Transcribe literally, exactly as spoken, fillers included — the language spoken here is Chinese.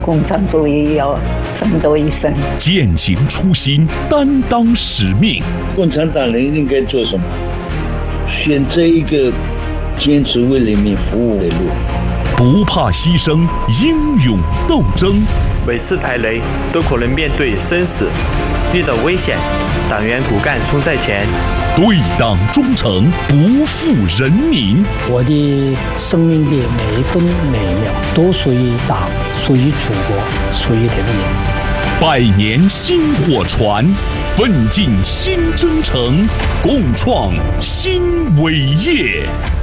共产主义要奋斗一生， 践行初心，担当使命。 共产党人应该做什么？选择一个坚持为人民服务的路， 不怕牺牲，英勇斗争。 每次排雷都可能面对生死，遇到危险，党员骨干冲在前， 对党忠诚，不负人民。 我的生命的每一分每一秒都属于党，属于祖国，属于人民。 百年薪火传，奋进新征程，共创新伟业。